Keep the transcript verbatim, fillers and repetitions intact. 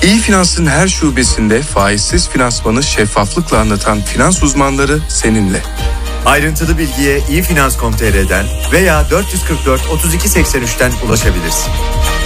İyi Finans'ın her şubesinde faizsiz finansmanı şeffaflıkla anlatan finans uzmanları seninle. Ayrıntılı bilgiye iyi finans nokta com nokta tr'den veya dört yüz kırk dört otuz iki seksen üçten ulaşabilirsin.